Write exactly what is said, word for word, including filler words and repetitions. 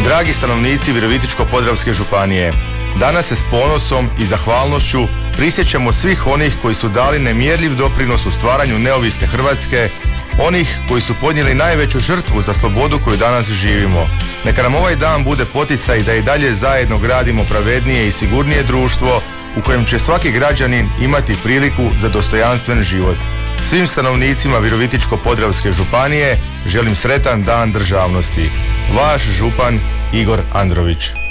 Dragi stanovnici Virovitičko-podravske županije, danas se s ponosom i zahvalnošću prisjećamo svih onih koji su dali nemjerljiv doprinos u stvaranju neovisne Hrvatske, onih koji su podnijeli najveću žrtvu za slobodu koju danas živimo. Neka nam ovaj dan bude poticaj da i dalje zajedno gradimo pravednije i sigurnije društvo u kojem će svaki građanin imati priliku za dostojanstven život. Svim stanovnicima Virovitičko-podravske županije želim sretan dan državnosti. Vaš župan Igor Andrović.